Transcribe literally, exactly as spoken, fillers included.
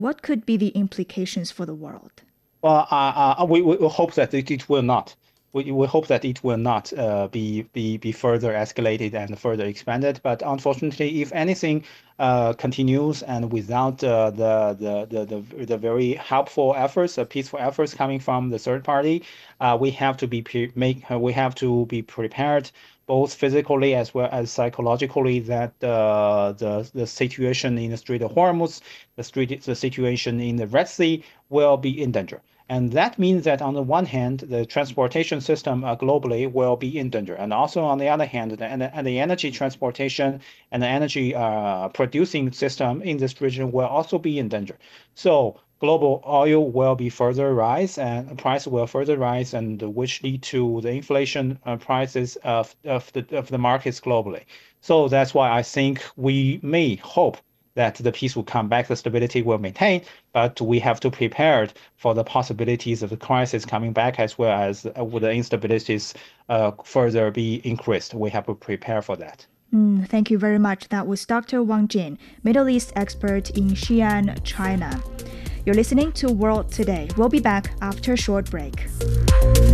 What could be the implications for the world? Well, uh, uh, we, we hope that it, it will not. We, we hope that it will not uh, be, be be further escalated and further expanded. But unfortunately, if anything uh, continues and without uh, the, the the the the very helpful efforts, uh, peaceful efforts coming from the third party, uh, we have to be pre make uh, we have to be prepared both physically as well as psychologically that uh, the the situation in the Strait of Hormuz, the street the situation in the Red Sea will be in danger. And that means that on the one hand, the transportation system uh, globally will be in danger. And also on the other hand, the, and, the, the energy transportation and the energy uh, producing system in this region will also be in danger. So global oil will be further rise and price will further rise, and which lead to the inflation uh, prices of, of, the, of the markets globally. So that's why I think we may hope that the peace will come back, the stability will maintain, but we have to prepare for the possibilities of the crisis coming back as well as uh, would the instabilities uh, further be increased. We have to prepare for that. Mm, thank you very much. That was Doctor Wang Jin, Middle East expert in Xi'an, China. You're listening to World Today. We'll be back after a short break.